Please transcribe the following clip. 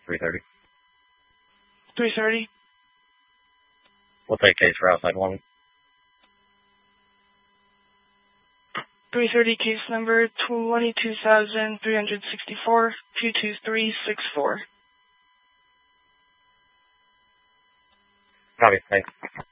3:30. 3:30. We'll take case for outside one. 3:30, case number 22,364, 22364. Copy, thanks.